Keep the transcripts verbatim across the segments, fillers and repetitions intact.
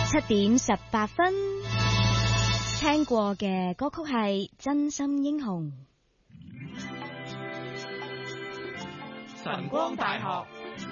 七點十八分，聽過嘅歌曲係《真心英雄》。 晨光大學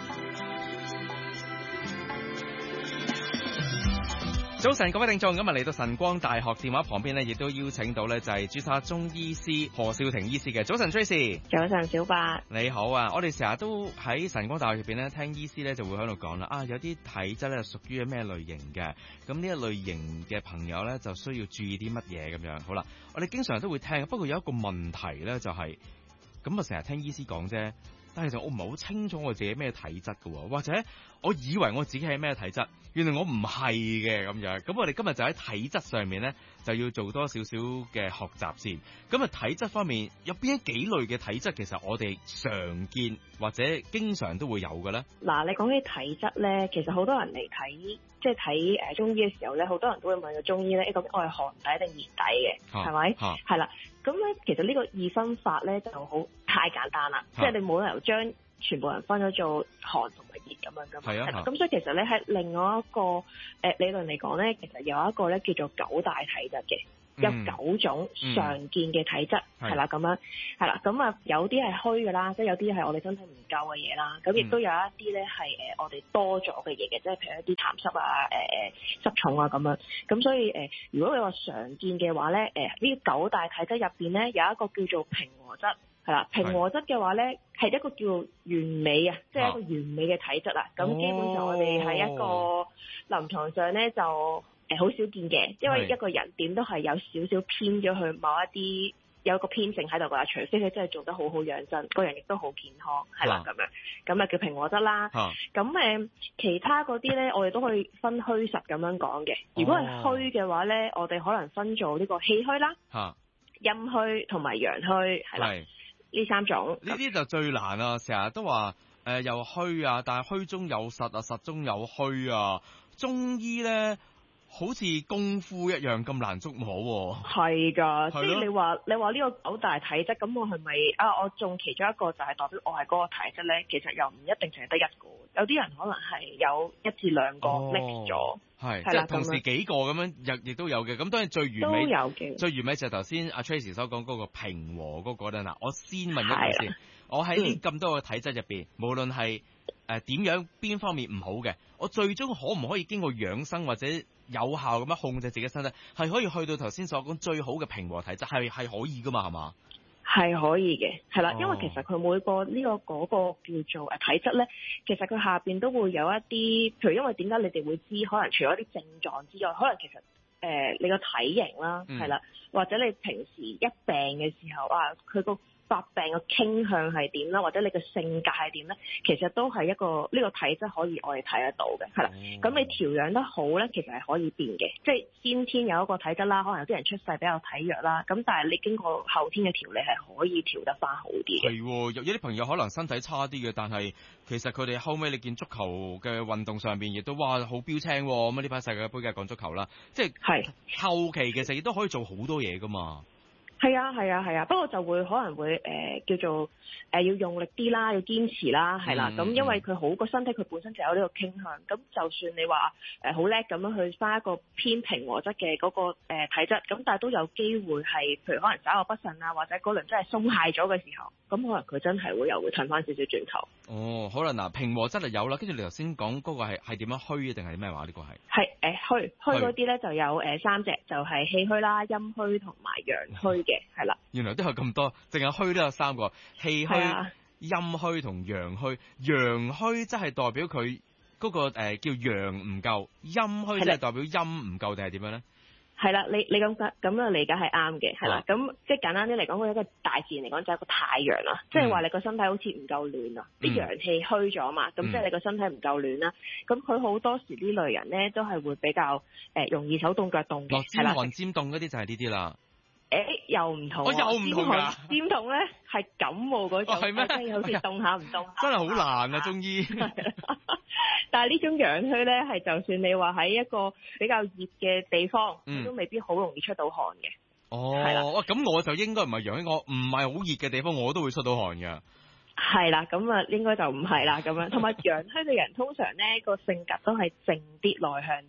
早晨，各位聽眾，今日嚟到晨光大學電話旁邊呢，亦都邀請到呢就係註冊中醫師何少廷醫師嘅。早晨 Tracy， 早晨小白， 你好啊！我哋成日都喺晨光大學入邊呢，聽醫師呢就會喺度講啦，啊有啲體質咧屬於咩類型嘅，咁呢一類型嘅朋友呢，就需要注意啲乜嘢咁樣。好啦，我哋經常都會聽，不過有一個問題呢，就係、是，咁啊成日聽醫師講啫。但係其實我唔係好清楚我自己咩體質嘅，或者我以為我自己係咩體質，原來我唔係嘅咁樣。咁我哋今日就喺體質上面咧，就要做多少少嘅學習先。咁啊體質方面有邊幾類嘅體質，其實我哋常見或者經常都會有嘅咧。 嗱，你講起體質咧，其實好多人嚟睇，即係睇誒中醫嘅時候咧，好多人都會問個中醫咧，究竟我係寒底定熱底嘅，係咪？係啦。咁咧，其實呢個二分法咧就好太簡單啦，即係你冇理由將全部人分咗做寒同埋熱咁樣噶嘛。係啊。咁所以其實咧喺另外一個誒、呃、理論嚟講咧，其實有一個咧叫做九大體質嘅。有九種常見嘅體質，係啦咁樣，係啦咁啊，有啲係虛嘅啦，即係有啲係我哋身體唔夠嘅嘢啦，咁亦都有一啲咧係誒我哋多咗嘅嘢嘅，即係譬如一啲痰濕啊、誒誒濕重啊咁樣，咁所以誒、呃，如果你話常見嘅話咧，誒、呃、呢九大體質入邊咧有一個叫做平和質，係啦，平和質嘅話咧係一個叫做完美啊，即係一個完美嘅體質啦，咁、哦、基本上我哋喺一個臨床上咧就。誒，好少見嘅，因為一個人點都係有少少偏咗去某一啲，有一個偏性喺度噶啦，除非佢真係做得好好養生，個人亦都好健康，係啦咁樣，咁啊叫平和質啦。咁、啊、誒，其他嗰啲咧，我哋都可以分虛實咁樣講嘅。如果係虛嘅話咧，我哋可能分做呢個氣虛啦、陰虛同埋陽虛，係啦，呢三種。呢啲就最難啊！成日都話誒、呃、又虛啊，但係虛中有實啊，實中有虛啊。中醫咧。好似功夫一樣咁難捉摸喎。係㗎，即係你話你話呢個九大體質，咁我係咪啊？我中其中一個就係代表我係嗰個體質咧？其實又唔一定淨係得一個，有啲人可能係有一至兩個 mix 咗，係係啦，同時幾個咁樣亦亦都有嘅。咁當然最完美都有嘅，最完美就係頭先阿 Tracy 所講嗰個平和嗰個咧。嗱，我先問一問先，我喺呢咁多個體質入邊，無論係誒點樣邊方面唔好嘅，我最終可唔可以經過養生或者有效咁樣控制自己身體，係可以去到頭先所講最好嘅平和體質，係係可以噶嘛？係嘛？係可以嘅，係啦、哦，因為其實佢每個呢、這個嗰、那個叫做誒體質咧，其實佢下邊都會有一啲，譬如因為點解你哋會知，可能除咗啲症狀之外，可能其實誒、呃、你個體型啦，係、嗯、啦，或者你平時一病嘅時候啊，佢個發病嘅傾向係點啦，或者你嘅性格係點咧，其實都係一個呢、這個體質可以我哋睇得到嘅，係啦。咁、嗯、你調養得好咧，其實係可以變嘅，即係先天有一個體質啦，可能有啲人出世比較體弱啦，咁但係你經過後天嘅調理係可以調得翻好啲嘅。係，有啲朋友可能身體差啲嘅，但係其實佢哋後尾你見足球嘅運動上邊亦都哇好標青喎，咁呢排世界盃梗係講足球啦，即係係後期其實亦都可以做好多嘢噶嘛。係啊係啊係啊，不過就會可能會誒、呃、叫做誒、呃、要用力啲啦，要堅持啦，係啦。咁、嗯、因為佢好個身體，佢本身就有呢個傾向。咁就算你話誒好叻咁樣去翻一個偏平和質嘅嗰個誒體質，咁但係都有機會係，譬如可能稍有不慎啊，或者嗰輪真係鬆懈咗嘅時候，咁可能佢真係會又會褪翻少少轉頭。哦，可能嗱平和質就有啦，跟住你頭先講嗰個係係點樣虛定係咩話？呢、這個係係誒虛虛嗰啲咧就有誒、呃、三隻，就係、是、氣虛啦、陰虛同埋陽虛嘅。係啦，原來都有咁多，淨係虛都有三個，氣虛、啊、陰虛同陽虛。陽虛即係代表佢嗰、那個誒、呃、叫陽唔夠，陰虛即係代表陰唔夠定係點樣咧？係啦，你你咁咁樣理解係啱嘅，係啦，咁、啊、即係簡單啲嚟講，佢一個大自然嚟講就係一個太陽啦，即係話你個身體好似唔夠暖啊，啲、嗯、陽氣虛咗嘛，咁、嗯、即係你個身體唔夠暖啦，咁佢好多時呢類人咧都係會比較誒、呃、容易手凍腳凍嘅，係啦，尖寒尖凍嗰啲就係呢啲啦。誒、欸，又唔同、啊，我又唔同噶，尖痛咧係感冒嗰種，係、哦、咩？即係好似凍下唔凍下，真係好難啊！中醫，但係呢種陽虛咧，係就算你話喺一個比較熱嘅地方，嗯、都未必好容易出到汗嘅。哦，係啦，咁我就應該唔係陽虛，我唔係好熱嘅地方，我都會出到汗嘅。係啦，咁啊，應該就唔係啦，咁樣。同埋陽虛嘅人通常咧個性格都係靜啲、內向啲嘅。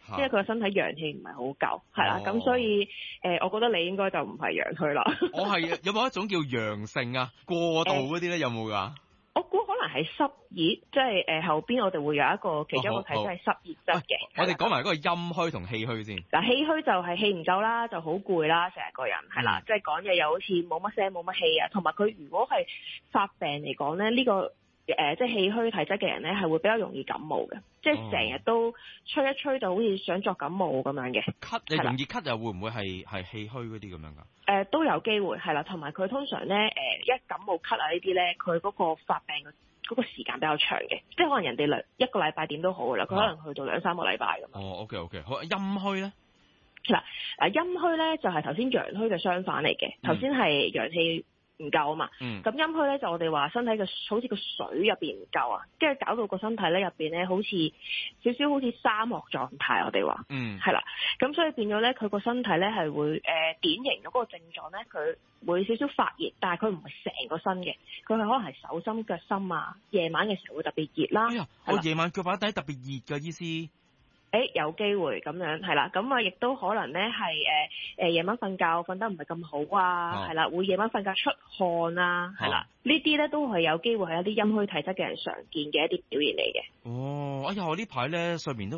因為佢個身體陽氣唔係好夠，係啦，咁、哦、所以誒、呃，我覺得你應該就唔係陽虛啦。 我係有冇一種叫陽性啊？過度嗰啲咧有冇㗎？ 我估可能係濕熱，即係誒後邊我哋會有一個其中一個體質係濕熱質嘅。 我哋講埋嗰個陰虛同氣虛先。嗱， 氣虛就係氣唔夠啦，就好攰啦，成日個人係啦，即係講嘢又好似冇乜聲冇乜氣啊。同埋佢如果係發病嚟講咧，呢、呢個誒、呃、即係氣虛體質嘅人咧，係會比較容易感冒嘅，即係成日都吹一吹就好似想作感冒咁樣嘅。 咳又容易咳，又會唔會係係氣虛嗰啲咁樣㗎？ 誒、呃、都有機會係啦，同埋佢通常咧誒、呃、一感冒咳啊呢啲咧，佢嗰個發病嘅嗰個時間比較長嘅，即係可能人哋兩一個禮拜點都好㗎啦，佢可能去到兩三個禮拜咁。 哦 ，OK OK，好，陰虛咧嗱，啊陰虛咧就係頭先陽虛嘅相反嚟嘅，頭先係陽氣唔夠啊嘛，咁、嗯、陰虛咧就我哋話身體嘅好似個水入邊唔夠啊，跟住搞到個身體咧入邊咧好似少少好似沙漠狀態，我哋話，嗯，係啦，咁所以變咗咧佢個身體咧係會誒、呃、典型嗰個症狀咧，佢會少少發熱，但係佢唔係成個身嘅，佢係可能係手心腳心啊，夜晚嘅時候會特別熱啦。 哎呀，我夜晚腳板底特別熱嘅意思。 誒有機會咁樣係啦，咁啊亦都可能咧係誒誒夜晚瞓覺瞓得唔係咁好啊，係啦，會夜晚瞓覺出汗啊，係啦，呢啲咧都係有機會係一啲陰虛體質嘅人常見嘅一啲表現嚟嘅。 哦，哎呀，我呢排咧睡眠都